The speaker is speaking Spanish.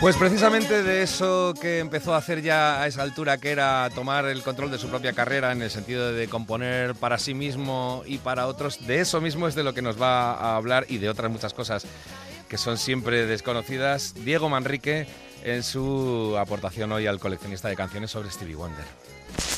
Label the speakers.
Speaker 1: Pues precisamente de eso que empezó a hacer ya a esa altura, que era tomar el control de su propia carrera en el sentido de componer para sí mismo y para otros, de eso mismo es de lo que nos va a hablar y de otras muchas cosas que son siempre desconocidas, Diego Manrique en su aportación hoy al coleccionista de canciones sobre Stevie Wonder.